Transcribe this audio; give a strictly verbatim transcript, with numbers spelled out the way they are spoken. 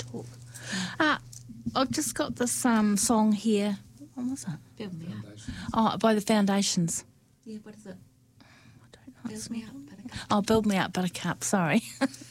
talk. Uh, I've just got this um, song here. What was it? Build Me Up. Oh, by the Foundations. Yeah, what is it? I don't know. Build Me Up, Buttercup. Oh, Build Me Up, Buttercup, sorry.